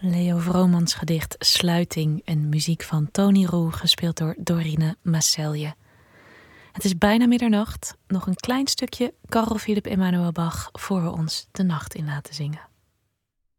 Leo Vromans gedicht Sluiting en muziek van Tony Roux, gespeeld door Dorine Masselje. Het is bijna middernacht. Nog een klein stukje Carl Philipp Emanuel Bach voor we ons de nacht in laten zingen.